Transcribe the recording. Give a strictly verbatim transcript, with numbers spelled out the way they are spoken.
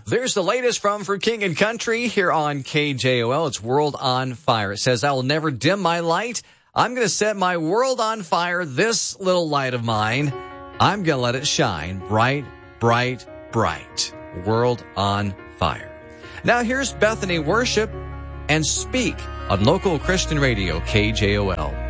There's the latest from For King and Country here on K J O L. It's World on Fire. It says, I will never dim my light. I'm going to set my world on fire. This little light of mine, I'm going to let it shine bright, bright, bright. World on Fire. Now here's Bethany Worship and Speak on local Christian radio K J O L.